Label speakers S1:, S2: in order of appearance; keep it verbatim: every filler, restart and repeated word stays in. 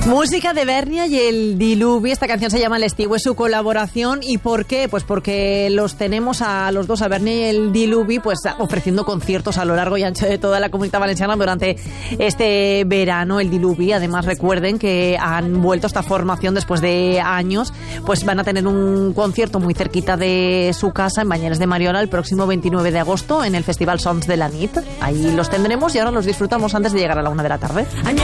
S1: Música de Bernia y el Diluvi. Esta canción se llama El Estiu, es su colaboración. ¿Y por qué? Pues porque los tenemos a los dos, a Bernia y el Diluvi, pues ofreciendo conciertos a lo largo y ancho de toda la Comunitat Valenciana durante este verano. El Diluvi, además, recuerden que han vuelto a esta formación después de años, pues van a tener un concierto muy cerquita de su casa en Banyeres de Mariola el próximo veintinueve de agosto en el Festival Sons de la Nit. Ahí los tendremos y ahora los disfrutamos antes de llegar a la una de la tarde.